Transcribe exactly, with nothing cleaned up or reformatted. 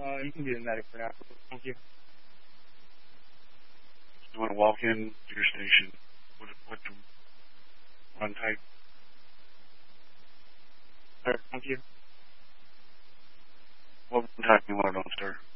Uh, you can be the medic for now. Thank you. You want to walk in to your station. What, what run type? Sir, thank you. What run type you want it on, sir?